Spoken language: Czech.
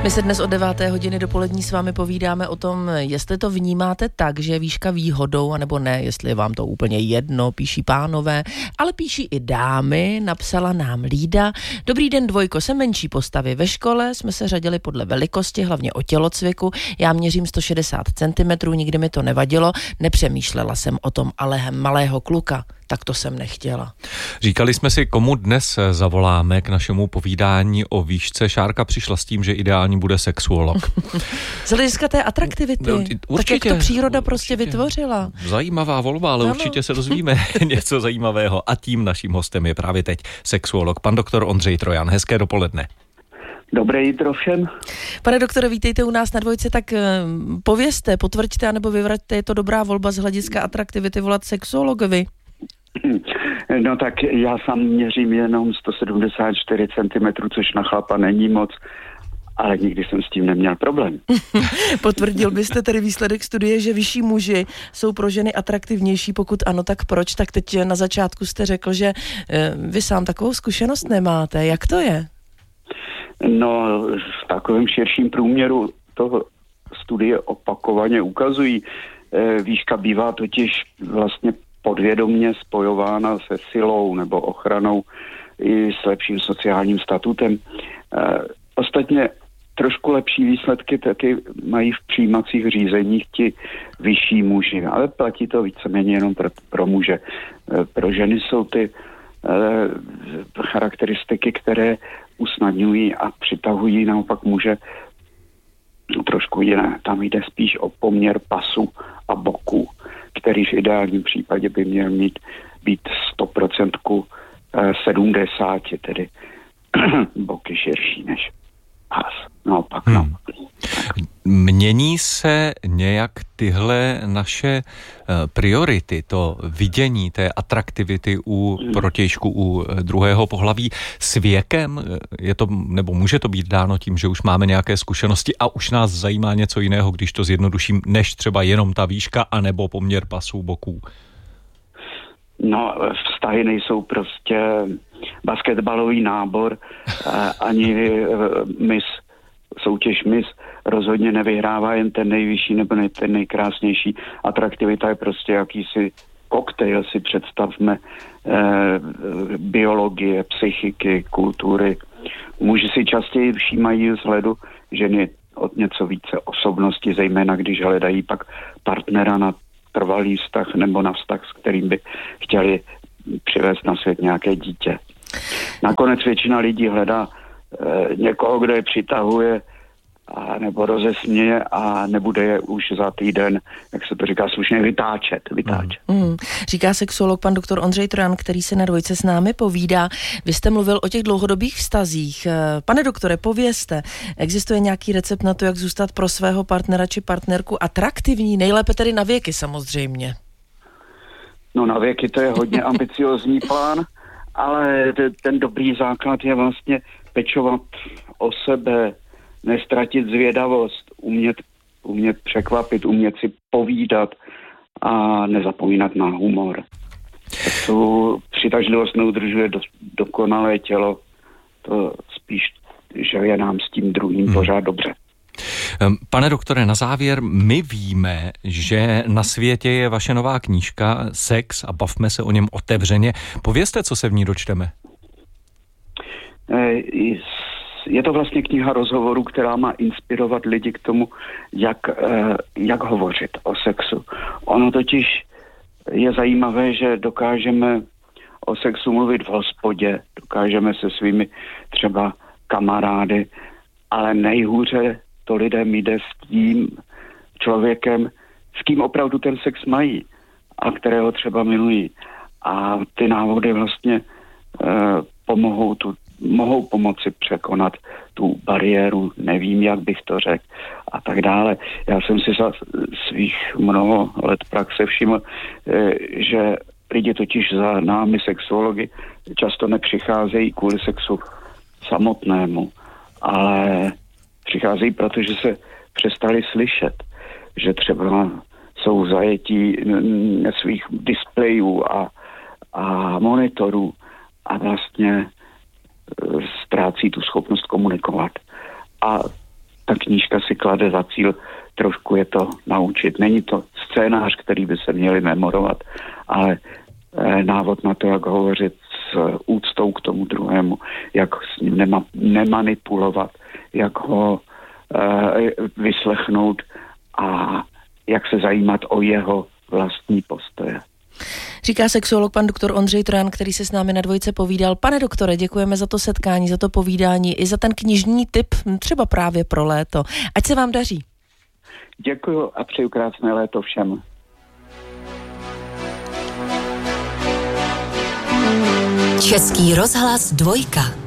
My se dnes od 9. hodiny dopolední s vámi povídáme o tom, jestli to vnímáte tak, že je výška výhodou, anebo ne, jestli je vám to úplně jedno, píší pánové, ale píší i dámy, napsala nám Lída. Dobrý den, Dvojko, jsem menší postavy. Ve škole jsme se řadili podle velikosti, hlavně o tělocviku. Já měřím 160 cm, nikdy mi to nevadilo, nepřemýšlela jsem o tom, ale malého kluka, tak to jsem nechtěla. Říkali jsme si, komu dnes zavoláme k našemu povídání o výšce. Šárka přišla s tím, že ideální bude sexuolog. Z hlediska té atraktivity, určitě, tak jak to příroda prostě vytvořila. Zajímavá volba, ale určitě se dozvíme něco zajímavého. A tím naším hostem je právě teď sexuolog, pan doktor Ondřej Trojan. Hezké dopoledne. Dobré jítro všem. Pane doktore, vítejte u nás na Dvojce, tak povězte, potvrďte anebo vyvraťte, je to dobrá volba z hlediska atraktivity volat sexuologovi? No tak já sám měřím jenom 174 cm, což na chlapa není moc, ale nikdy jsem s tím neměl problém. Potvrdil byste tedy výsledek studie, že vyšší muži jsou pro ženy atraktivnější, pokud ano, tak proč? Tak teď na začátku jste řekl, že vy sám takovou zkušenost nemáte. Jak to je? No, v takovém širším průměru toho studie opakovaně ukazují. Výška bývá totiž vlastně podvědomě spojována se silou nebo ochranou i s lepším sociálním statutem. Ostatně trošku lepší výsledky taky mají v přijímacích řízeních ti vyšší muži, ale platí to víceméně jenom pro muže. Pro ženy jsou ty charakteristiky, které usnadňují a přitahují naopak muže trošku jiné. Tam jde spíš o poměr pasu a boku, který v ideálním případě by měl být 100% 70, tedy boky širší než pas. Naopak. Mění se nějak tyhle naše priority, to vidění té atraktivity u protějšku, u druhého pohlaví s věkem? Je to, nebo může to být dáno tím, že už máme nějaké zkušenosti a už nás zajímá něco jiného, když to zjednoduším, než třeba jenom ta výška anebo poměr pasů boků? No, vztahy nejsou prostě basketbalový nábor, ani soutěž Miss rozhodně nevyhrává jen ten nejvyšší nebo ten nejkrásnější. Atraktivita je prostě jakýsi koktejl, si představme, biologie, psychiky, kultury. Muži si častěji všímají vzhledu ženy od něco více osobnosti, zejména když hledají pak partnera na trvalý vztah nebo na vztah, s kterým by chtěli přivést na svět nějaké dítě. Nakonec většina lidí hledá někoho, kdo je přitahuje a nebo rozesměje a nebude je už za týden, jak se to říká slušně, vytáčet. Říká sexuolog pan doktor Ondřej Trojan, který se na Dvojce s námi povídá. Vy jste mluvil o těch dlouhodobých vztazích. Pane doktore, povězte, existuje nějaký recept na to, jak zůstat pro svého partnera či partnerku atraktivní? Nejlépe tedy na věky samozřejmě. No na věky to je hodně ambiciozní plán, ale ten dobrý základ je vlastně pečovat o sebe, nestratit zvědavost, umět překvapit, umět si povídat a nezapomínat na humor. Tu přitažlivost neudržuje dokonalé tělo, to spíš, že je nám s tím druhým pořád dobře. Pane doktore, na závěr, my víme, že na světě je vaše nová knížka Sex a bavme se o něm otevřeně. Povězte, co se v ní dočteme. Je to vlastně kniha rozhovorů, která má inspirovat lidi k tomu, jak hovořit o sexu. Ono totiž je zajímavé, že dokážeme o sexu mluvit v hospodě, dokážeme se svými třeba kamarády, ale nejhůře to lidem jde s tím člověkem, s kým opravdu ten sex mají a kterého třeba milují. A ty návody vlastně mohou pomoci překonat tu bariéru, nevím, jak bych to řekl a tak dále. Já jsem si za svých mnoho let praxe všiml, že lidi totiž za námi sexuology často nepřicházejí kvůli sexu samotnému, ale přicházejí, protože se přestali slyšet, že třeba jsou zajetí svých displejů a monitorů a vlastně ztrácí tu schopnost komunikovat. A ta knížka si klade za cíl trošku je to naučit. Není to scénář, který by se měli memorovat, ale návod na to, jak hovořit s úctou k tomu druhému, jak s ním nemanipulovat, jak ho vyslechnout a jak se zajímat o jeho vlastní postoje. Říká sexuolog pan doktor Ondřej Trojan, který se s námi na Dvojce povídal. Pane doktore, děkujeme za to setkání, za to povídání i za ten knižní tip, třeba právě pro léto. Ať se vám daří. Děkuju a přeju krásné léto všem. Český rozhlas Dvojka.